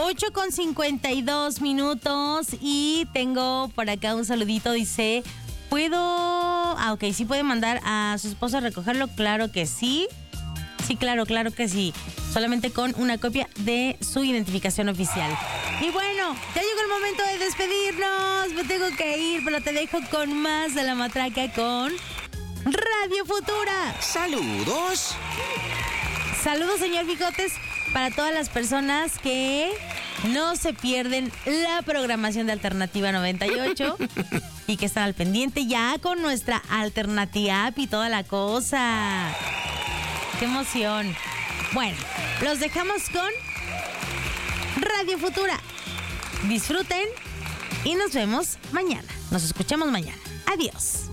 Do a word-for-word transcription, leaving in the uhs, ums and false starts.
ocho con cincuenta y dos minutos y tengo por acá un saludito, dice, ¿puedo? Ah, ok, ¿sí puede mandar a su esposo a recogerlo? Claro que sí. Sí, claro, claro que sí. Solamente con una copia de su identificación oficial. Y bueno, ya llegó el momento de despedirnos. Me tengo que ir, pero te dejo con más de La Matraca con Radio Futura. ¡Saludos! Saludos, señor Bigotes, para todas las personas que no se pierden la programación de Alternativa noventa y ocho y que están al pendiente ya con nuestra Alternativa App y toda la cosa. ¡Qué emoción! Bueno, los dejamos con Radio Futura. Disfruten y nos vemos mañana. Nos escuchamos mañana. Adiós.